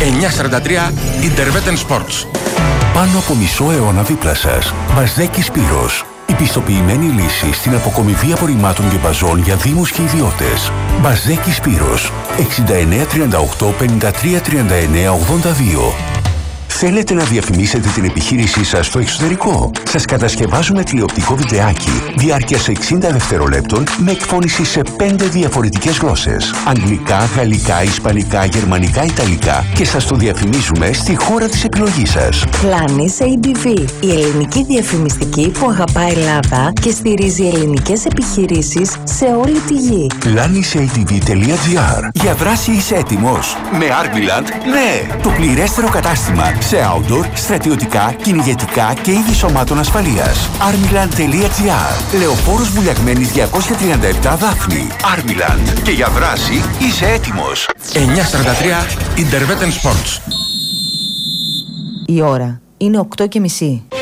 943 Interveten Sports. Πάνω από μισό αιώνα δίπλα σας. Μπαζδέκη Σπύρος. Η πιστοποιημένη λύση στην αποκομιδή απορριμμάτων και μπαζών για δήμους και ιδιώτες. Μπαζδέκη Σπύρος. 69 38 53 39 82. Θέλετε να διαφημίσετε την επιχείρησή σας στο εξωτερικό? Σας κατασκευάζουμε τηλεοπτικό βιντεάκι διάρκειας 60 δευτερολέπτων με εκφώνηση σε 5 διαφορετικές γλώσσες. Αγγλικά, γαλλικά, ισπανικά, γερμανικά, ιταλικά και σας το διαφημίζουμε στη χώρα της επιλογής σας. Planis ADV, η ελληνική διαφημιστική που αγαπάει Ελλάδα και στηρίζει ελληνικές επιχειρήσεις σε όλη τη γη. planisADV.gr. Για δράση είσαι έτοιμος? Με Armiland, ναι! Το πληρέστερο κατάστημα σε outdoor, στρατιωτικά, κυνηγετικά και είδη σωμάτων ασφαλείας. Armiland.gr. Λεωφόρος Βουλιαγμένης 237 Δάφνη. Armiland. Και για δράση είσαι έτοιμος. 943 Interveten Sports. Η ώρα είναι 8:30.